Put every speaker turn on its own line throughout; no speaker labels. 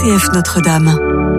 RCF Notre-Dame.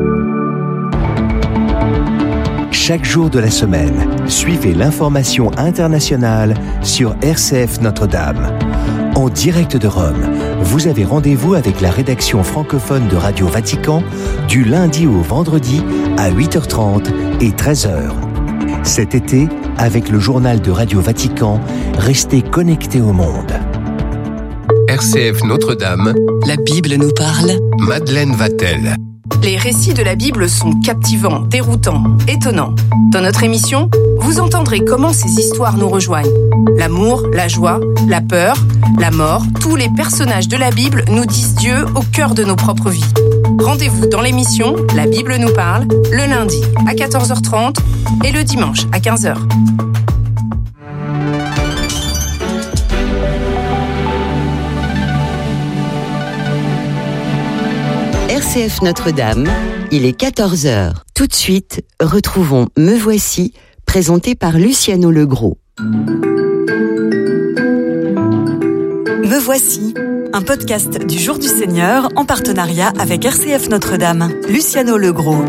Chaque jour de la semaine, suivez l'information internationale sur RCF Notre-Dame. En direct de Rome, vous avez rendez-vous avec la rédaction francophone de Radio Vatican du lundi au vendredi à 8h30 et 13h. Cet été, avec le journal de Radio Vatican, restez connectés au monde.
RCF Notre-Dame,
La Bible nous parle.
Madeleine Vatel.
Les récits de la Bible sont captivants, déroutants, étonnants. Dans notre émission, vous entendrez comment ces histoires nous rejoignent. L'amour, la joie, la peur, la mort, tous les personnages de la Bible nous disent Dieu au cœur de nos propres vies. Rendez-vous dans l'émission La Bible nous parle, le lundi à 14h30 et le dimanche à 15h.
RCF Notre-Dame, il est 14h. Tout de suite, retrouvons Me Voici, présenté par Luciano Legros.
Me Voici, un podcast du Jour du Seigneur en partenariat avec RCF Notre-Dame. Luciano Legros.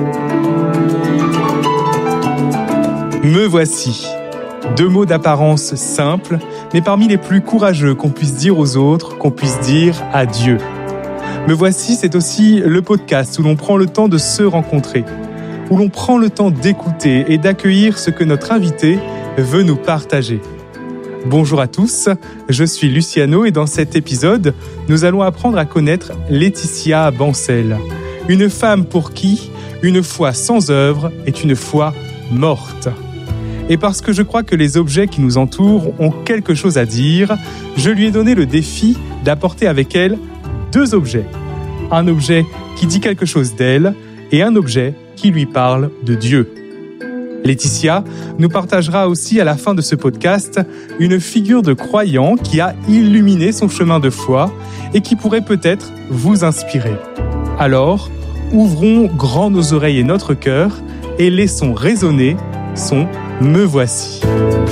Me voici. Deux mots d'apparence simples, mais parmi les plus courageux qu'on puisse dire aux autres, qu'on puisse dire à Dieu. Me voici, c'est aussi le podcast où l'on prend le temps de se rencontrer, où l'on prend le temps d'écouter et d'accueillir ce que notre invité veut nous partager. Bonjour à tous, je suis Luciano et dans cet épisode, nous allons apprendre à connaître Laetitia Bancel, une femme pour qui une foi sans œuvre est une foi morte. Et parce que je crois que les objets qui nous entourent ont quelque chose à dire, je lui ai donné le défi d'apporter avec elle deux objets. Un objet qui dit quelque chose d'elle et un objet qui lui parle de Dieu. Laetitia nous partagera aussi à la fin de ce podcast une figure de croyant qui a illuminé son chemin de foi et qui pourrait peut-être vous inspirer. Alors, ouvrons grand nos oreilles et notre cœur et laissons résonner son « Me voici ».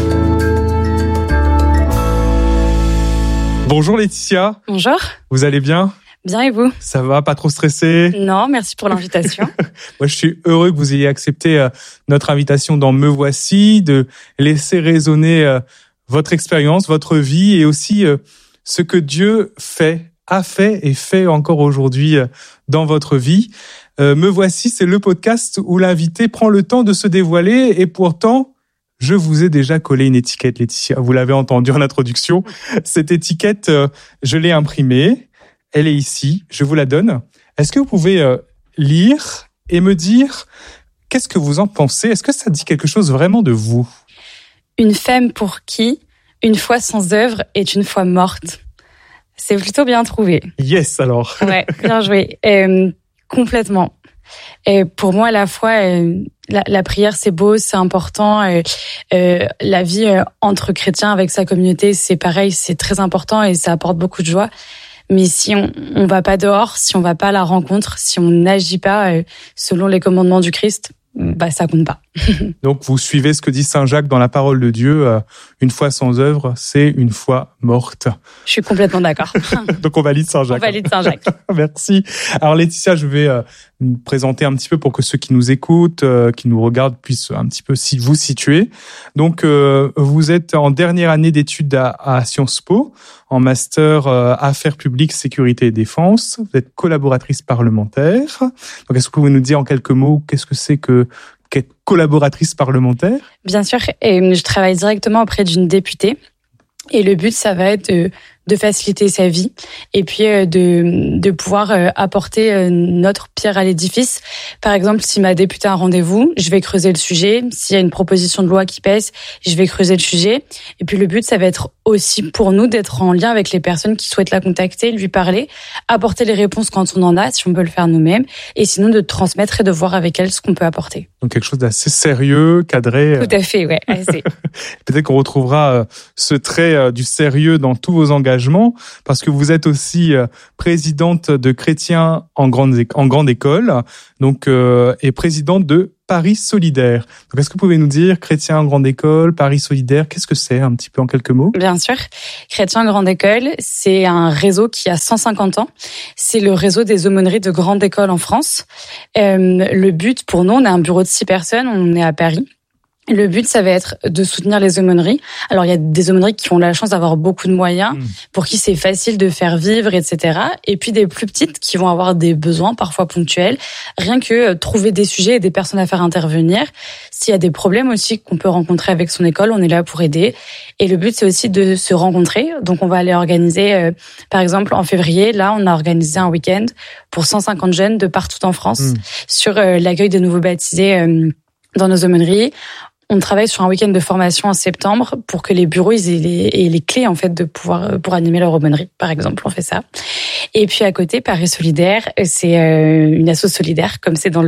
Bonjour Laetitia.
Bonjour.
Vous allez bien ?
Bien et vous ?
Ça va, pas trop stressé ?
Non, merci pour l'invitation.
Moi, je suis heureux que vous ayez accepté notre invitation dans Me Voici, de laisser résonner votre expérience, votre vie et aussi ce que Dieu a fait et fait encore aujourd'hui dans votre vie. Me Voici, c'est le podcast où l'invité prend le temps de se dévoiler et pourtant, je vous ai déjà collé une étiquette, Laetitia. Vous l'avez entendu en introduction. Cette étiquette, je l'ai imprimée. Elle est ici. Je vous la donne. Est-ce que vous pouvez lire et me dire qu'est-ce que vous en pensez ? Est-ce que ça dit quelque chose vraiment de vous ?
Une femme pour qui une foi sans œuvre est une foi morte. C'est plutôt bien trouvé.
Yes, alors.
Ouais, bien joué. Complètement. Et pour moi, la foi, la prière, c'est beau, c'est important. La vie entre chrétiens avec sa communauté, c'est pareil, c'est très important et ça apporte beaucoup de joie. Mais si on va pas dehors, si on va pas à la rencontre, si on n'agit pas selon les commandements du Christ, bah ça compte pas.
Donc vous suivez ce que dit Saint Jacques dans la parole de Dieu, une foi sans œuvre, c'est une foi morte.
Je suis complètement d'accord.
Donc on valide Saint Jacques.
On valide Saint Jacques.
Merci. Alors Laetitia, je vais me présenter un petit peu pour que ceux qui nous écoutent, qui nous regardent, puissent un petit peu vous situer. Donc vous êtes en dernière année d'études à Sciences Po, en master Affaires publiques, sécurité et défense. Vous êtes collaboratrice parlementaire. Donc est-ce que vous pouvez nous dire en quelques mots qu'est-ce que c'est qu'être collaboratrice parlementaire ?
Bien sûr, et je travaille directement auprès d'une députée. Et le but, ça va être de faciliter sa vie et puis de pouvoir apporter notre pierre à l'édifice. Par exemple, si ma députée a un rendez-vous, je vais creuser le sujet. S'il y a une proposition de loi qui pèse, je vais creuser le sujet. Et puis le but, ça va être aussi pour nous d'être en lien avec les personnes qui souhaitent la contacter, lui parler, apporter les réponses quand on en a, si on peut le faire nous-mêmes, et sinon de transmettre et de voir avec elle ce qu'on peut apporter.
Donc quelque chose d'assez sérieux, cadré.
Tout à fait, ouais. Assez.
Peut-être qu'on retrouvera ce trait du sérieux dans tous vos engagements, parce que vous êtes aussi présidente de Chrétiens en grande école, donc et présidente de Paris solidaire. Donc, est-ce que vous pouvez nous dire Chrétiens en grande école, Paris solidaire, qu'est-ce que c'est un petit peu en quelques mots?
Bien sûr. Chrétiens en grande école, c'est un réseau qui a 150 ans. C'est le réseau des aumôneries de grande école en France. Le but pour nous, on a un bureau de 6 personnes, on est à Paris. Le but, ça va être de soutenir les aumôneries. Alors, il y a des aumôneries qui ont la chance d'avoir beaucoup de moyens, pour qui c'est facile de faire vivre, etc. Et puis des plus petites qui vont avoir des besoins, parfois ponctuels. Rien que trouver des sujets et des personnes à faire intervenir. S'il y a des problèmes aussi qu'on peut rencontrer avec son école, on est là pour aider. Et le but, c'est aussi de se rencontrer. Donc, on va aller organiser, par exemple, en février, là, on a organisé un week-end pour 150 jeunes de partout en France sur l'accueil des nouveaux baptisés dans nos aumôneries. On travaille sur un week-end de formation en septembre pour que les bureaux aient les clés en fait de pouvoir pour animer leur aumônerie, par exemple, on fait ça. Et puis à côté, Paris solidaire, c'est une asso solidaire comme c'est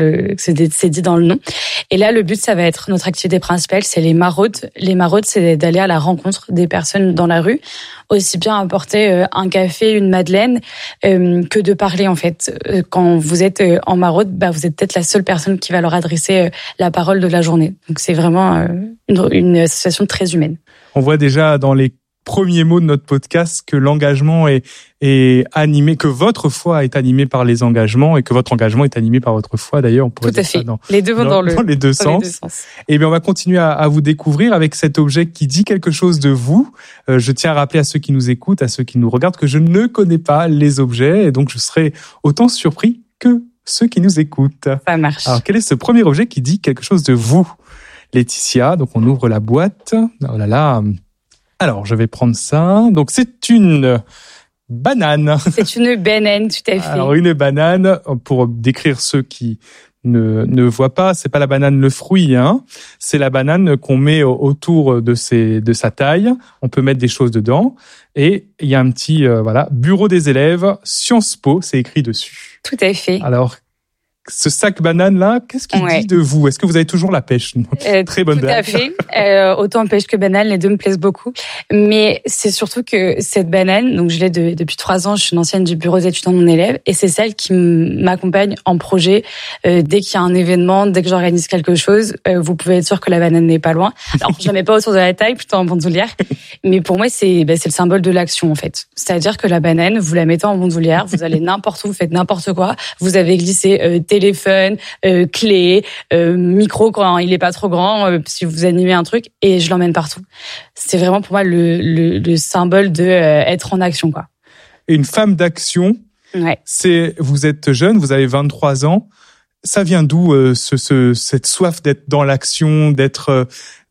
dit dans le nom. Et là, le but, ça va être notre activité principale, c'est les maraudes. Les maraudes, c'est d'aller à la rencontre des personnes dans la rue, aussi bien apporter un café, une madeleine, que de parler en fait. Quand vous êtes en maraude, vous êtes peut-être la seule personne qui va leur adresser la parole de la journée. Donc c'est vraiment une association très humaine.
On voit déjà dans les premiers mots de notre podcast que l'engagement est animé, que votre foi est animée par les engagements et que votre engagement est animé par votre foi. D'ailleurs, on pourrait
tout à
dire
fait.
Ça
les deux vont dans
les deux sens. Et bien, on va continuer à vous découvrir avec cet objet qui dit quelque chose de vous. Je tiens à rappeler à ceux qui nous écoutent, à ceux qui nous regardent, que je ne connais pas les objets et donc je serai autant surpris que ceux qui nous écoutent.
Ça marche.
Alors, quel est ce premier objet qui dit quelque chose de vous, Laetitia? Donc, on ouvre la boîte. Oh là là. Alors, je vais prendre ça. Donc, c'est une banane.
C'est une banane, tout à fait.
Alors, une banane, pour décrire ceux qui ne voient pas, c'est pas la banane le fruit, hein. C'est la banane qu'on met autour de sa taille. On peut mettre des choses dedans. Et il y a un petit, bureau des élèves, Sciences Po, c'est écrit dessus.
Tout à fait.
Alors, ce sac banane-là, qu'est-ce qu'il dit de vous? Est-ce que vous avez toujours la pêche? Très bonne blague.
Tout à fait. Autant pêche que banane, les deux me plaisent beaucoup. Mais c'est surtout que cette banane, donc je l'ai depuis 3 ans, je suis une ancienne du bureau d'étudiants de mon élève, et c'est celle qui m'accompagne en projet. Dès qu'il y a un événement, dès que j'organise quelque chose, vous pouvez être sûr que la banane n'est pas loin. Alors, je la mets pas autour de la taille, plutôt en bandoulière. Mais pour moi, c'est le symbole de l'action, en fait. C'est-à-dire que la banane, vous la mettez en bandoulière, vous allez n'importe où, vous faites n'importe quoi. Vous avez glissé téléphone, clé, micro quand il est pas trop grand, si vous animez un truc, et je l'emmène partout. C'est vraiment pour moi le symbole de être en action, quoi.
Et une femme d'action, vous êtes jeune, vous avez 23 ans. Ça vient d'où cette soif d'être dans l'action, d'être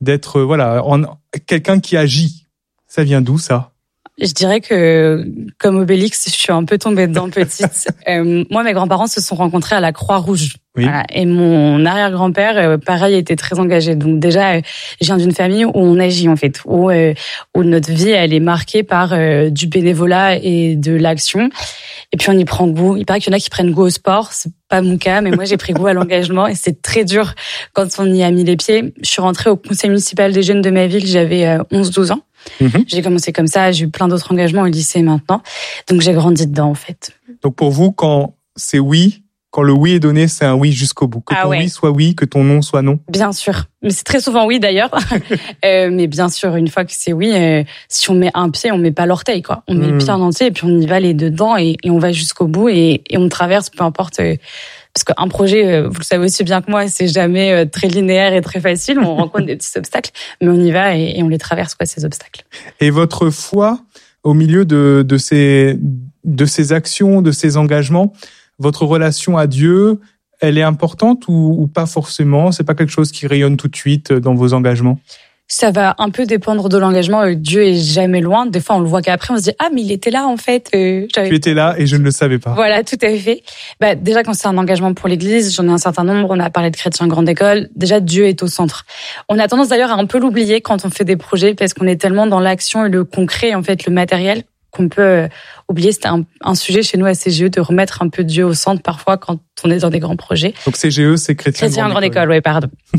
quelqu'un qui agit? Ça vient d'où ça?
Je dirais que, comme Obélix, je suis un peu tombée dedans petite. Moi, mes grands-parents se sont rencontrés à la Croix-Rouge.
Oui.
Voilà. Et mon arrière-grand-père, pareil, était très engagé. Donc déjà, je viens d'une famille où on agit, en fait, où notre vie, elle est marquée par du bénévolat et de l'action. Et puis, on y prend goût. Il paraît qu'il y en a qui prennent goût au sport. C'est pas mon cas, mais moi, j'ai pris goût à l'engagement et c'est très dur quand on y a mis les pieds. Je suis rentrée au conseil municipal des jeunes de ma ville, j'avais 11-12 ans. J'ai commencé comme ça, j'ai eu plein d'autres engagements au lycée maintenant. Donc, j'ai grandi dedans, en fait.
Donc, pour vous, quand c'est oui, quand le oui est donné, c'est un oui jusqu'au bout. Que ton oui soit oui, que ton non soit non.
Bien sûr. Mais c'est très souvent oui, d'ailleurs. Mais bien sûr, une fois que c'est oui, si on met un pied, on met pas l'orteil, quoi. On met le pied en entier et puis on y va les deux dedans et on va jusqu'au bout et on traverse, peu importe. Parce qu'un projet, vous le savez aussi bien que moi, c'est jamais très linéaire et très facile. On rencontre des petits obstacles, mais on y va et on les traverse, quoi, ces obstacles.
Et votre foi, au milieu de ces actions, de ces engagements, votre relation à Dieu, elle est importante ou pas forcément? C'est pas quelque chose qui rayonne tout de suite dans vos engagements?
Ça va un peu dépendre de l'engagement. Dieu est jamais loin. Des fois, on le voit qu'après, on se dit « Ah, mais il était là, en fait. » Tu
étais là et je ne le savais pas.
Voilà, tout à fait. Déjà, quand c'est un engagement pour l'Église, j'en ai un certain nombre. On a parlé de chrétiens grande école. Déjà, Dieu est au centre. On a tendance d'ailleurs à un peu l'oublier quand on fait des projets parce qu'on est tellement dans l'action et le concret, en fait, le matériel, qu'on peut oublier. C'était un sujet chez nous à CGE de remettre un peu Dieu au centre parfois quand on est dans des grands projets.
Donc CGE, c'est chrétien
grande école, oui, pardon.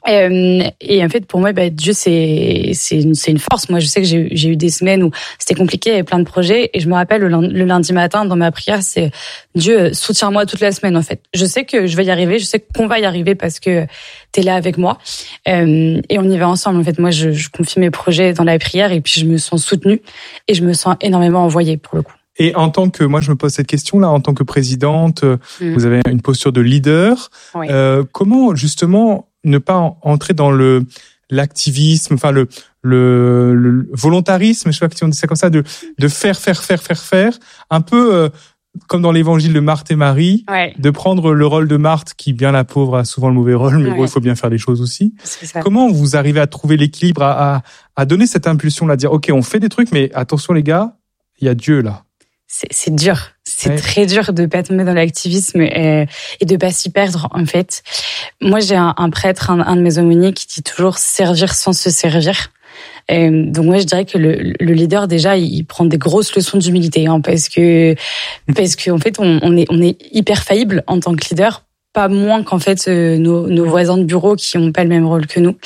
Et en fait, pour moi, Dieu, c'est une force. Moi, je sais que j'ai eu des semaines où c'était compliqué, il y avait plein de projets. Et je me rappelle, le lundi matin, dans ma prière, c'est Dieu, soutiens-moi toute la semaine, en fait. Je sais que je vais y arriver, je sais qu'on va y arriver parce que t'es là avec moi. Et on y va ensemble. En fait, moi, je confie mes projets dans la prière et puis je me sens soutenue et je me sens énormément envoyée, pour le coup.
Et en tant que, moi je me pose cette question-là, en tant que présidente, vous avez une posture de leader.
Oui.
Comment justement ne pas entrer dans l'activisme, enfin le volontarisme, je sais pas si on dit ça comme ça, de faire, un peu comme dans l'évangile de Marthe et Marie, de prendre le rôle de Marthe, qui bien la pauvre a souvent le mauvais rôle, mais bon, il faut bien faire les choses aussi.
C'est ça.
Comment vous arrivez à trouver l'équilibre, à donner cette impulsion-là, à dire ok, on fait des trucs, mais attention les gars, il y a Dieu là.
C'est dur. C'est très dur de pas tomber dans l'activisme et de pas s'y perdre, en fait. Moi, j'ai un prêtre, un de mes aumôniers, qui dit toujours servir sans se servir. Donc moi, je dirais que le leader, déjà, il prend des grosses leçons d'humilité, hein, parce que en fait, on est hyper faillible en tant que leader, pas moins qu'en fait nos voisins de bureau qui ont pas le même rôle que nous.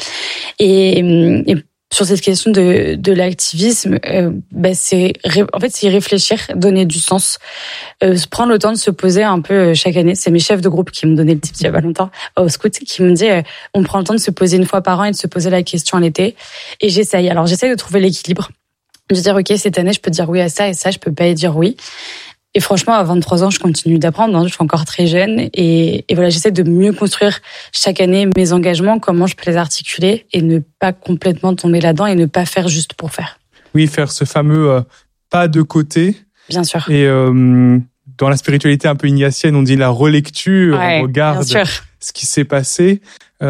Et sur cette question de l'activisme, c'est y réfléchir, donner du sens, prendre le temps de se poser un peu chaque année. C'est mes chefs de groupe qui m'ont donné le tip il y a pas longtemps au scout, qui m'ont dit on prend le temps de se poser une fois par an et de se poser la question à l'été. Et j'essaye de trouver l'équilibre, de dire ok, cette année je peux dire oui à ça et ça je peux pas y dire oui. Et franchement, à 23 ans, je continue d'apprendre. Je suis encore très jeune. Et voilà, j'essaie de mieux construire chaque année mes engagements, comment je peux les articuler et ne pas complètement tomber là-dedans et ne pas faire juste pour faire.
Oui, faire ce fameux pas de côté.
Bien sûr.
Et dans la spiritualité un peu ignatienne, on dit la relecture, on regarde ce qui s'est passé.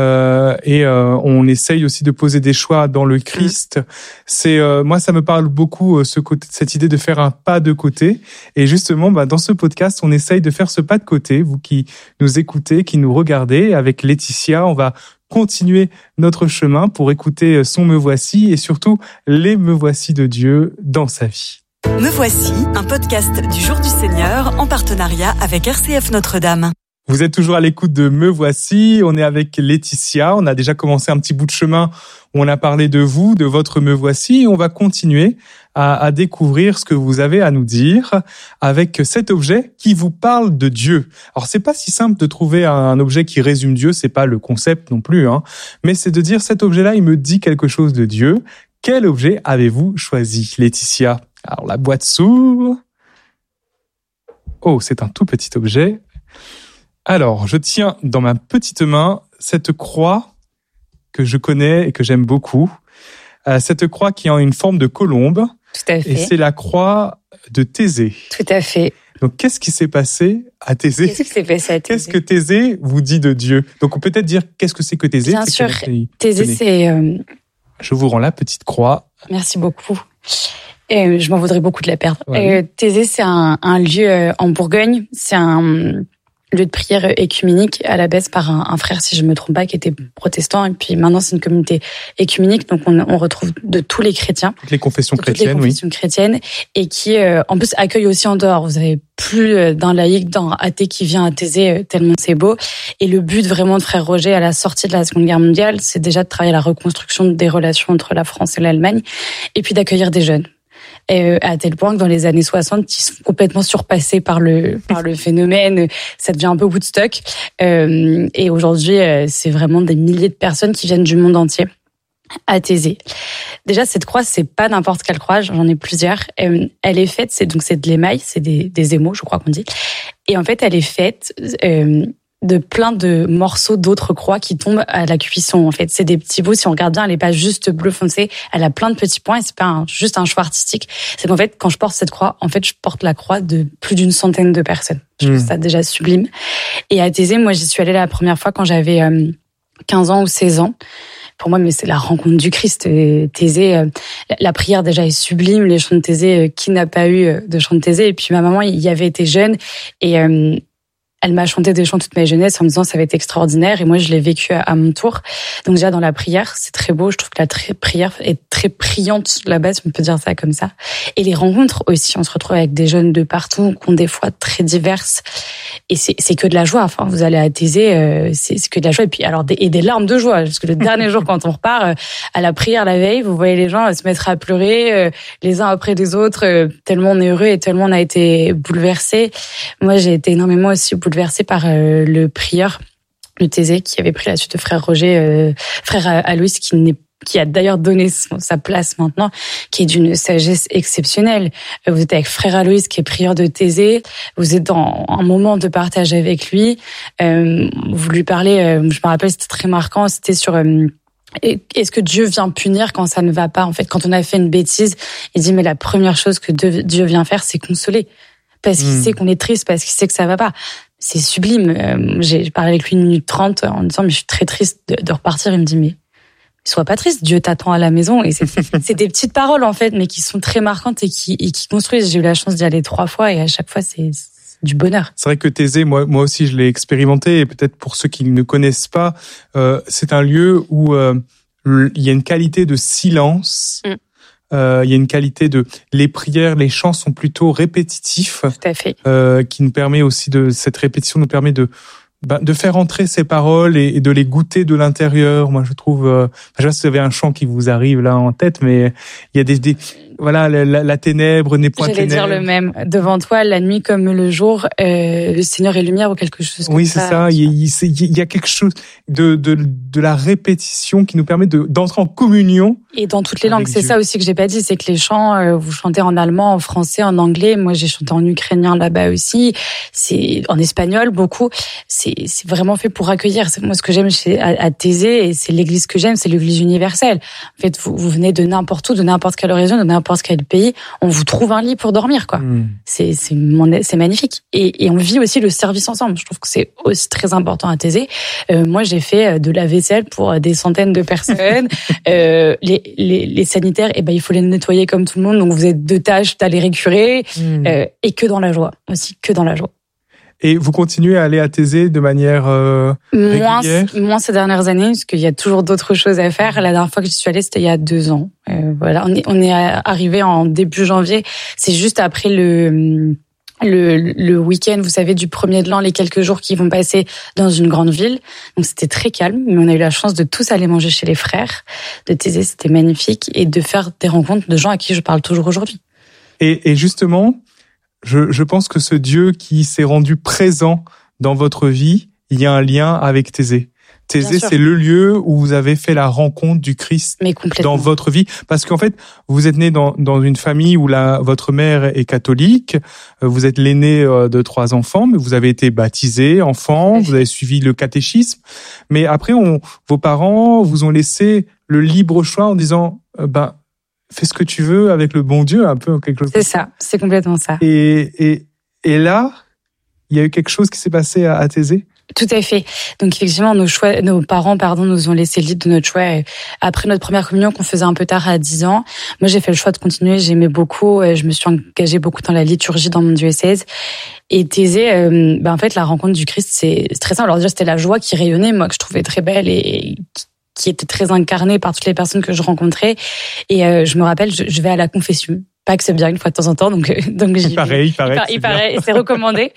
On essaye aussi de poser des choix dans le Christ. C'est moi, ça me parle beaucoup cette idée de faire un pas de côté. Et justement, dans ce podcast, on essaye de faire ce pas de côté. Vous qui nous écoutez, qui nous regardez, avec Laetitia, on va continuer notre chemin pour écouter son Me Voici et surtout les Me Voici de Dieu dans sa vie.
Me Voici, un podcast du Jour du Seigneur en partenariat avec RCF Notre-Dame.
Vous êtes toujours à l'écoute de Me Voici, on est avec Laetitia, on a déjà commencé un petit bout de chemin où on a parlé de vous, de votre Me Voici, et on va continuer à découvrir ce que vous avez à nous dire avec cet objet qui vous parle de Dieu. Alors c'est pas si simple de trouver un objet qui résume Dieu, c'est pas le concept non plus, mais c'est de dire cet objet-là, il me dit quelque chose de Dieu. Quel objet avez-vous choisi, Laetitia? Alors la boîte s'ouvre. Oh, c'est un tout petit objet. Alors, je tiens dans ma petite main cette croix que je connais et que j'aime beaucoup. Cette croix qui a une forme de colombe.
Tout à fait.
Et c'est la croix de Thésée.
Tout à fait.
Donc, qu'est-ce qui s'est passé à Thésée?
Qu'est-ce qui s'est passé à Thésée?
Qu'est-ce que Thésée vous dit de Dieu? Donc, on peut peut-être dire qu'est-ce que c'est que Thésée?
Bien sûr, Thésée, c'est...
Je vous rends la petite croix.
Merci beaucoup. Et je m'en voudrais beaucoup de la perdre.
Ouais.
Thésée, c'est un lieu en Bourgogne. C'est un lieu de prière écuménique à la base par un frère, si je me trompe pas, qui était protestant. Et puis maintenant, c'est une communauté écuménique. Donc, on retrouve de tous les chrétiens.
Toutes les confessions chrétiennes,
toutes les confessions chrétiennes. Et qui, en plus, accueille aussi en dehors. Vous avez plus d'un laïc, d'un athée qui vient à Thésée, tellement c'est beau. Et le but vraiment de Frère Roger à la sortie de la Seconde Guerre mondiale, c'est déjà de travailler la reconstruction des relations entre la France et l'Allemagne. Et puis d'accueillir des jeunes. À tel point que dans les années 60, ils sont complètement surpassés par le phénomène. Ça devient un peu Woodstock. Et aujourd'hui, c'est vraiment des milliers de personnes qui viennent du monde entier à Thésée. Déjà, cette croix, c'est pas n'importe quelle croix. J'en ai plusieurs. Elle est faite, c'est de l'émail, c'est des émaux, je crois qu'on dit. Et en fait, elle est faite de plein de morceaux d'autres croix qui tombent à la cuisson. En fait, c'est des petits bouts. Si on regarde bien, elle est pas juste bleu foncé. Elle a plein de petits points et c'est pas juste un choix artistique. C'est qu'en fait, quand je porte cette croix, en fait, je porte la croix de plus d'une centaine de personnes. Je trouve ça déjà sublime. Et à Thésée, moi, j'y suis allée la première fois quand j'avais 15 ans ou 16 ans. Pour moi, mais c'est la rencontre du Christ. Thésée, la prière déjà est sublime. Les chants de Thésée, qui n'a pas eu de chants de Thésée? Et puis ma maman y avait été jeune et Elle m'a chanté des chants toute ma jeunesse en me disant ça va être extraordinaire, et moi je l'ai vécu à mon tour. Donc déjà dans la prière, c'est très beau, je trouve que la prière est très priante là-bas, si on peut dire ça comme ça. Et les rencontres aussi, on se retrouve avec des jeunes de partout, qui ont des foi très diverses, et c'est que de la joie. Enfin, vous allez à Thésée, c'est que de la joie, et puis alors des larmes de joie, parce que le dernier jour quand on repart à la prière la veille, vous voyez les gens se mettre à pleurer les uns après les autres, tellement on est heureux et tellement on a été bouleversés. Moi j'ai été énormément aussi bouleversée par le prieur de Thésée qui avait pris la suite de frère Roger, frère Aloïs, qui a d'ailleurs donné sa place maintenant, qui est d'une sagesse exceptionnelle. Vous êtes avec frère Aloïs qui est prieur de Thésée, vous êtes dans un moment de partage avec lui, vous lui parlez, je me rappelle, c'était très marquant, c'était sur est-ce que Dieu vient punir quand ça ne va pas? En fait, quand on a fait une bêtise, il dit mais la première chose que Dieu vient faire, c'est consoler, parce qu'il sait qu'on est triste, parce qu'il sait que ça va pas. C'est sublime. J'ai parlé avec lui 1 minute 30 en disant mais je suis très triste de repartir. Il me dit mais sois pas triste, Dieu t'attend à la maison. Et c'est des petites paroles en fait, mais qui sont très marquantes et qui construisent. J'ai eu la chance d'y aller 3 fois et à chaque fois c'est du bonheur.
C'est vrai que Thésée, moi aussi je l'ai expérimenté, et peut-être pour ceux qui ne connaissent pas, c'est un lieu où il y a une qualité de silence. Il y a une qualité les prières, les chants sont plutôt répétitifs.
Tout à fait.
Qui nous permet aussi cette répétition nous permet de faire entrer ces paroles et de les goûter de l'intérieur. Moi, je trouve, je sais pas si vous avez un chant qui vous arrive là en tête, mais il y a voilà, la ténèbre n'est point ténèbre.
J'allais dire le même. Devant toi, la nuit comme le jour, le Seigneur est lumière ou quelque chose comme ça.
Oui, c'est ça. Il y a quelque chose de la répétition qui nous permet d'entrer en communion.
Et dans toutes les langues. C'est ça aussi que j'ai pas dit, c'est que les chants, vous chantez en allemand, en français, en anglais. Moi, j'ai chanté en ukrainien là-bas aussi. C'est en espagnol beaucoup. C'est vraiment fait pour accueillir. Moi, ce que j'aime à Thésée, et c'est l'église que j'aime, c'est l'église universelle. En fait, vous venez de n'importe où, de n'importe quelle région, de n'importe quel pays, on vous trouve un lit pour dormir, quoi. C'est magnifique. Et on vit aussi le service ensemble. Je trouve que c'est aussi très important à Thésée. Moi, j'ai fait de la vaisselle pour des centaines de personnes. Les sanitaires, il faut les nettoyer comme tout le monde. Donc, vous êtes 2 tâches d'aller récurer. Et que dans la joie. Aussi, que dans la joie.
Et vous continuez à aller à Thésée de manière régulière?
Moins ces dernières années, parce qu'il y a toujours d'autres choses à faire. La dernière fois que je suis allée, c'était il y a 2 ans. Voilà, on est arrivé en début janvier. C'est juste après le week-end, vous savez, du 1er de l'an, les quelques jours qui vont passer dans une grande ville. Donc c'était très calme, mais on a eu la chance de tous aller manger chez les frères de Thésée. C'était magnifique, et de faire des rencontres de gens à qui je parle toujours aujourd'hui.
Et justement, je pense que ce Dieu qui s'est rendu présent dans votre vie, il y a un lien avec Thésée. Thésée, c'est le lieu où vous avez fait la rencontre du Christ dans votre vie. Parce qu'en fait, vous êtes né dans une famille où votre mère est catholique, vous êtes l'aîné de 3 enfants, mais vous avez été baptisé enfant, vous avez suivi le catéchisme. Mais après, vos parents vous ont laissé le libre choix en disant, fais ce que tu veux avec le bon Dieu, un peu quelque chose.
C'est ça, c'est complètement ça.
Et là, il y a eu quelque chose qui s'est passé à Thésée?
Tout à fait. Donc effectivement, nos parents, nous ont laissé le libre de notre choix. Après notre première communion qu'on faisait un peu tard à 10 ans, moi j'ai fait le choix de continuer. J'aimais beaucoup, je me suis engagée beaucoup dans la liturgie dans mon diocèse. Et Thésée, en fait, la rencontre du Christ, c'est très simple. Alors déjà, c'était la joie qui rayonnait, moi que je trouvais très belle et qui était très incarnée par toutes les personnes que je rencontrais. Et je me rappelle, je vais à la confession. Pas que c'est bien une fois de temps en temps, donc j'y vais. Il paraît, c'est recommandé.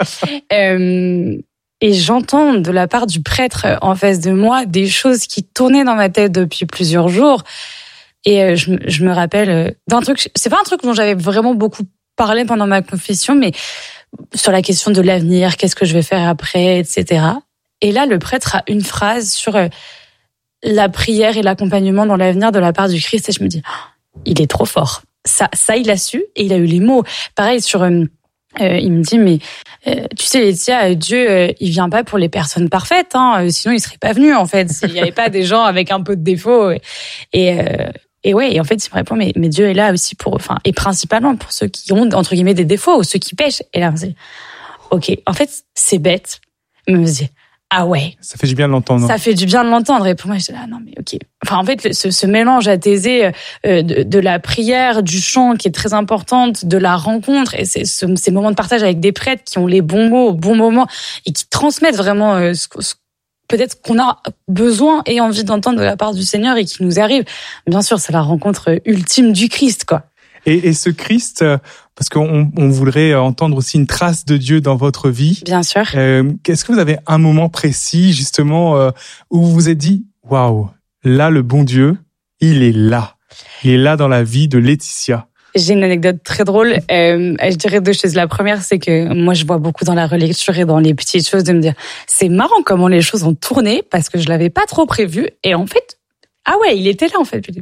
Et j'entends de la part du prêtre en face de moi des choses qui tournaient dans ma tête depuis plusieurs jours. Et je me rappelle d'un truc, c'est pas un truc dont j'avais vraiment beaucoup parlé pendant ma confession, mais sur la question de l'avenir, qu'est-ce que je vais faire après, etc. Et là, le prêtre a une phrase sur la prière et l'accompagnement dans l'avenir de la part du Christ. Et je me dis, il est trop fort. Ça, il a su et il a eu les mots. Pareil sur... il me dit, mais tu sais, Laetitia, Dieu, il vient pas pour les personnes parfaites, hein, sinon il serait pas venu, en fait, s'il y avait pas des gens avec un peu de défauts. Et en fait, il me répond, mais Dieu est là aussi et principalement pour ceux qui ont, entre guillemets, des défauts ou ceux qui pêchent. Et là, on se dit, ok, en fait, c'est bête. Mais on se dit, ah ouais.
Ça fait du bien de l'entendre.
Ça fait du bien de l'entendre. Et pour moi, j'étais là, non mais ok. Enfin, en fait, ce mélange apaisé de la prière, du chant qui est très importante, de la rencontre, et ces moments de partage avec des prêtres qui ont les bons mots au bon moment et qui transmettent vraiment peut-être qu'on a besoin et envie d'entendre de la part du Seigneur et qui nous arrive. Bien sûr, c'est la rencontre ultime du Christ, quoi.
Et ce Christ, parce qu'on voudrait entendre aussi une trace de Dieu dans votre vie.
Bien sûr.
Est-ce que vous avez un moment précis, justement, où vous vous êtes dit, waouh, là, le bon Dieu, il est là. Il est là dans la vie de Laetitia.
J'ai une anecdote très drôle. Je dirais 2 choses. La première, c'est que moi, je vois beaucoup dans la relecture et dans les petites choses de me dire, c'est marrant comment les choses ont tourné parce que je l'avais pas trop prévu. Et en fait, ah ouais, il était là, en fait.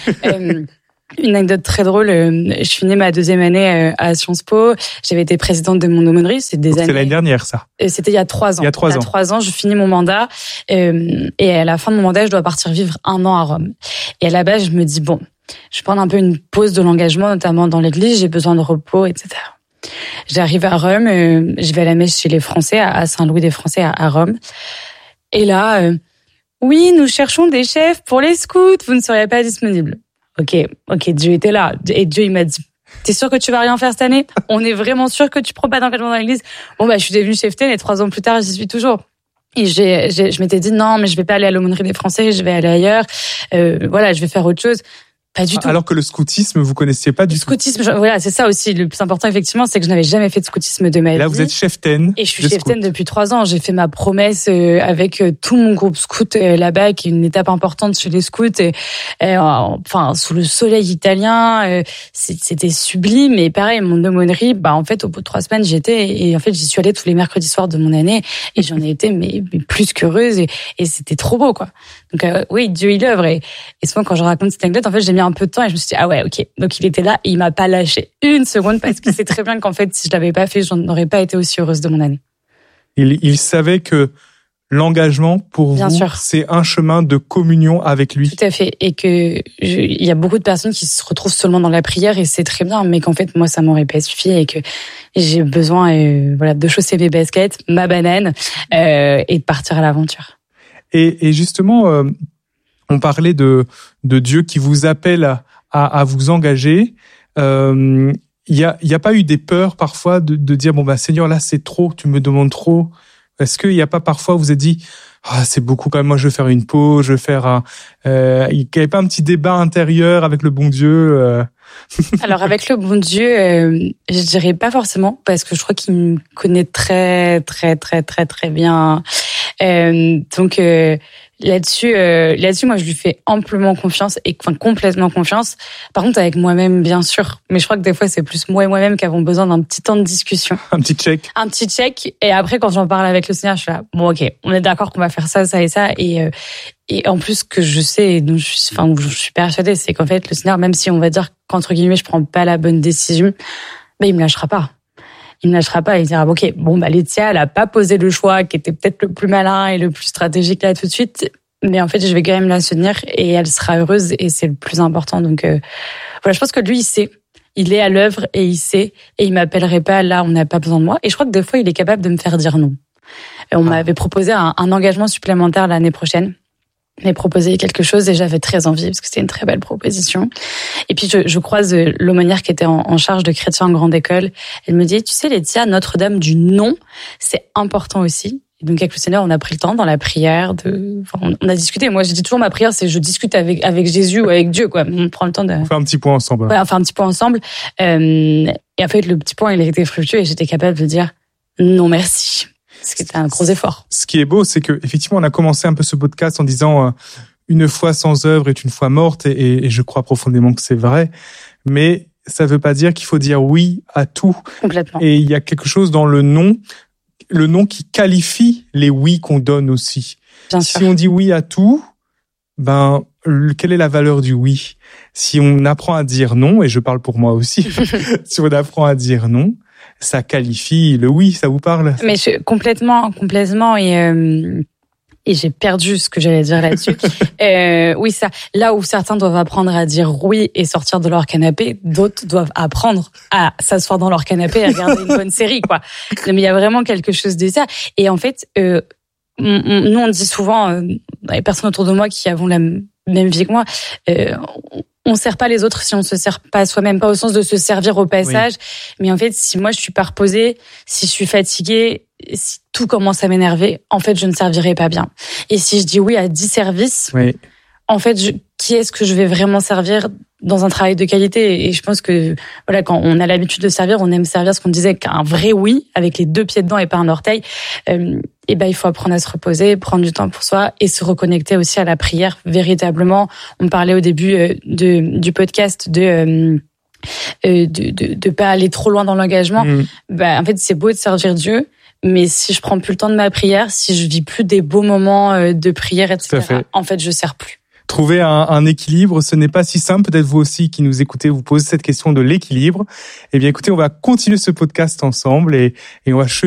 Une anecdote très drôle. Je finis ma 2e année à Sciences Po. J'avais été présidente de mon aumônerie. C'est
l'année dernière, ça.
C'était il y a 3 ans.
Il y a 3
ans, je finis mon mandat. Et à la fin de mon mandat, je dois partir vivre 1 an à Rome. Et à la base, je me dis, bon, je prends un peu une pause de l'engagement, notamment dans l'église. J'ai besoin de repos, etc. J'arrive à Rome. Je vais à la messe chez les Français, à Saint-Louis des Français, à Rome. Et là, oui, nous cherchons des chefs pour les scouts. Vous ne seriez pas disponible. Ok, Dieu était là. Et Dieu, il m'a dit, t'es sûr que tu vas rien faire cette année? On est vraiment sûr que tu prends pas d'engagement dans l'église? Bon, je suis devenue cheftaine et 3 ans plus tard, j'y suis toujours. Et je m'étais dit, non, mais je vais pas aller à l'aumônerie des Français, je vais aller ailleurs. Je vais faire autre chose. Pas du tout.
Alors que le scoutisme, vous connaissiez pas du tout.
Le scoutisme, voilà, c'est ça aussi. Le plus important, effectivement, c'est que je n'avais jamais fait de scoutisme de ma vie.
Là, vous êtes cheftaine.
Et je suis cheftaine depuis 3 ans. J'ai fait ma promesse avec tout mon groupe scout là-bas, qui est une étape importante chez les scouts. Sous le soleil italien, c'était sublime. Et pareil, mon aumônerie, en fait, au bout de 3 semaines, j'y suis allée tous les mercredis soirs de mon année, et j'en ai été mais plus qu'heureuse, et c'était trop beau, quoi. Donc oui, Dieu il œuvre, et souvent quand je raconte cette anecdote, en fait, j'ai mis un peu de temps et je me suis dit, ah ouais, ok. Donc il était là et il m'a pas lâché une seconde parce qu'il sait très bien qu'en fait, si je l'avais pas fait, je n'aurais pas été aussi heureuse de mon année.
Il savait que l'engagement pour
Bien
vous,
sûr.
C'est un chemin de communion avec lui.
Tout à fait. Et il y a beaucoup de personnes qui se retrouvent seulement dans la prière, et c'est très bien, mais qu'en fait, moi, ça m'aurait pas suffi, et que j'ai besoin, de chausser mes baskets, ma banane, et de partir à l'aventure.
Et justement, on parlait de Dieu qui vous appelle à vous engager. Il y a pas eu des peurs parfois de dire, Seigneur, là c'est trop, tu me demandes trop. Est-ce qu'il y a pas parfois vous avez dit, c'est beaucoup quand même, moi je vais faire une pause, je vais faire il y avait pas un petit débat intérieur avec le bon Dieu?
Alors avec le bon Dieu, je dirais pas forcément, parce que je crois qu'il me connaît très très très très très bien. Donc là-dessus, moi, je lui fais amplement confiance, complètement confiance. Par contre, avec moi-même, bien sûr. Mais je crois que des fois, c'est plus moi et moi-même qui avons besoin d'un petit temps de discussion.
Un petit check.
Et après, quand j'en parle avec le Seigneur, je suis là, bon, ok, on est d'accord qu'on va faire ça, ça et ça. Et en plus, ce que je sais, donc je suis persuadée, c'est qu'en fait, le Seigneur, même si on va dire qu'entre guillemets, je prends pas la bonne décision, il me lâchera pas. Il me lâchera pas, il dira, ok, Laetitia, elle a pas posé le choix qui était peut-être le plus malin et le plus stratégique là tout de suite, mais en fait, je vais quand même la soutenir et elle sera heureuse, et c'est le plus important. Donc je pense que lui, il sait. Il est à l'œuvre et il sait, et il m'appellerait pas là, on n'a pas besoin de moi. Et je crois que des fois, il est capable de me faire dire non. Et on m'avait proposé un engagement supplémentaire l'année prochaine. Il m'avait proposé quelque chose et j'avais très envie parce que c'était une très belle proposition. Et puis je croise l'aumônière qui était en charge de chrétiens en grande école. Elle me dit, tu sais Laetitia, Notre-Dame du non, c'est important aussi. Et donc avec le Seigneur, on a pris le temps dans la prière on a discuté. Moi, je dis toujours, ma prière, c'est je discute avec Jésus ou avec Dieu, quoi. On prend le temps de...
On fait un petit point ensemble.
Ouais, on fait un petit point ensemble. Et en fait, le petit point, il a été fructueux et j'étais capable de dire non merci. Ce qui était un gros effort.
Ce qui est beau, c'est que effectivement, on a commencé un peu ce podcast en disant une foi sans œuvre est une foi morte, et je crois profondément que c'est vrai. Mais ça veut pas dire qu'il faut dire oui à tout.
Complètement.
Et il y a quelque chose dans le non qui qualifie les oui qu'on donne aussi.
Bien sûr.
Si on dit oui à tout, quelle est la valeur du oui? Si on apprend à dire non, et je parle pour moi aussi, si on apprend à dire non, ça qualifie le oui, ça vous parle?
Mais complètement, et j'ai perdu ce que j'allais dire là-dessus. Oui, ça. Là où certains doivent apprendre à dire oui et sortir de leur canapé, d'autres doivent apprendre à s'asseoir dans leur canapé et à regarder une bonne série, quoi. Mais il y a vraiment quelque chose de ça. Et en fait, nous on dit souvent, les personnes autour de moi qui avons la même vie que moi, on sert pas les autres si on se sert pas soi-même, pas au sens de se servir au passage, mais en fait si moi je suis pas reposée, si je suis fatiguée, si tout commence à m'énerver, en fait je ne servirai pas bien. Et si je dis oui à 10 services, en fait qui est-ce que je vais vraiment servir dans un travail de qualité? Et je pense que voilà, quand on a l'habitude de servir, on aime servir, ce qu'on disait, qu'un vrai oui avec les 2 pieds dedans et pas un orteil. Et ben il faut apprendre à se reposer, prendre du temps pour soi et se reconnecter aussi à la prière véritablement. On parlait au début du podcast de pas aller trop loin dans l'engagement. En fait c'est beau de servir Dieu, mais si je prends plus le temps de ma prière, si je vis plus des beaux moments de prière, etc., en fait je sers plus.
Trouver un équilibre, ce n'est pas si simple. Peut-être vous aussi qui nous écoutez, vous posez cette question de l'équilibre. Eh bien, écoutez, on va continuer ce podcast ensemble et on va